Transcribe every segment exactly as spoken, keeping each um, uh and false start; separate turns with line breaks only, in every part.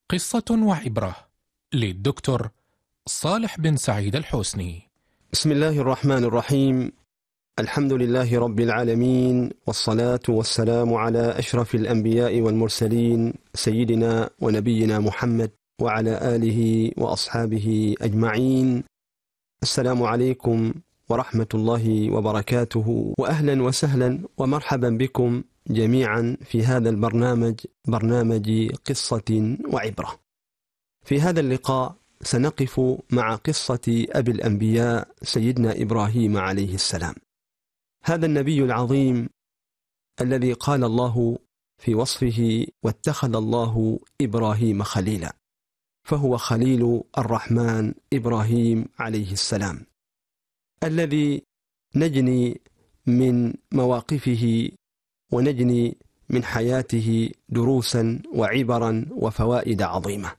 قصة وعبرة للدكتور صالح بن سعيد الحسني.
بسم الله الرحمن الرحيم. الحمد لله رب العالمين، والصلاة والسلام على أشرف الأنبياء والمرسلين سيدنا ونبينا محمد وعلى آله وأصحابه أجمعين. السلام عليكم ورحمة الله وبركاته، وأهلا وسهلا ومرحبا بكم جميعا في هذا البرنامج، برنامج قصة وعبرة. في هذا اللقاء سنقف مع قصة أبي الأنبياء سيدنا إبراهيم عليه السلام، هذا النبي العظيم الذي قال الله في وصفه: واتخذ الله إبراهيم خليلا، فهو خليل الرحمن إبراهيم عليه السلام، الذي نجني من مواقفه ونجني من حياته دروسا وعبرا وفوائد عظيمة.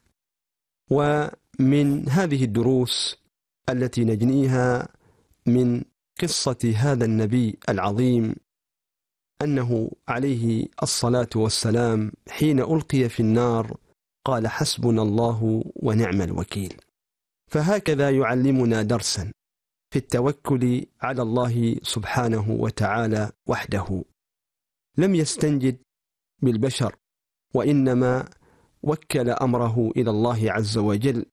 ومن هذه الدروس التي نجنيها من قصة هذا النبي العظيم أنه عليه الصلاة والسلام حين ألقي في النار قال: حسبنا الله ونعم الوكيل. فهكذا يعلمنا درسا في التوكل على الله سبحانه وتعالى وحده، لم يستنجد بالبشر، وإنما وكل أمره إلى الله عز وجل،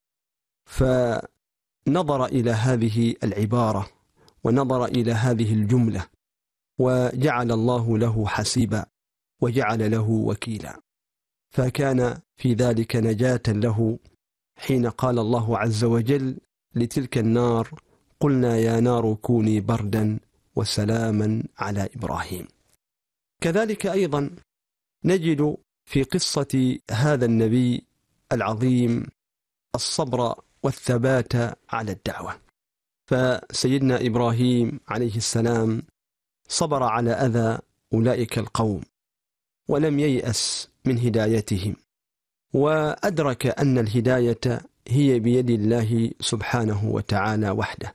فنظر إلى هذه العبارة ونظر إلى هذه الجملة وجعل الله له حسيبا وجعل له وكيلا، فكان في ذلك نجاة له حين قال الله عز وجل لتلك النار: قلنا يا نار كوني بردا وسلاما على إبراهيم. كذلك أيضا نجد في قصة هذا النبي العظيم الصبر والثبات على الدعوة، فسيدنا إبراهيم عليه السلام صبر على أذى أولئك القوم ولم ييأس من هدايتهم، وأدرك أن الهداية هي بيد الله سبحانه وتعالى وحده،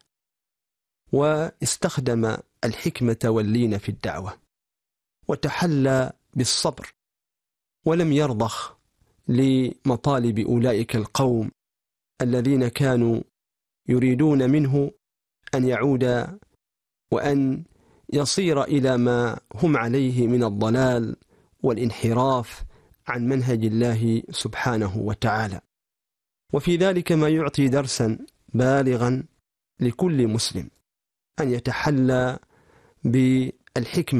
واستخدم الحكمة واللين في الدعوة، وتحلى بالصبر، ولم يرضخ لمطالب أولئك القوم الذين كانوا يريدون منه أن يعود وأن يصير إلى ما هم عليه من الضلال والانحراف عن منهج الله سبحانه وتعالى. وفي ذلك ما يعطي درسا بالغا لكل مسلم، أن يتحلى بالحكمة